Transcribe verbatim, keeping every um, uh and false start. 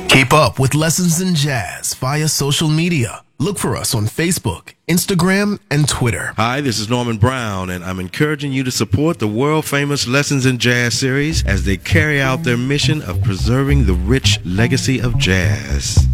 Keep up with Lessons in Jazz via social media. Look for us on Facebook, Instagram, and Twitter. Hi, this is Norman Brown, and I'm encouraging you to support the world-famous Lessons in Jazz series as they carry out their mission of preserving the rich legacy of jazz.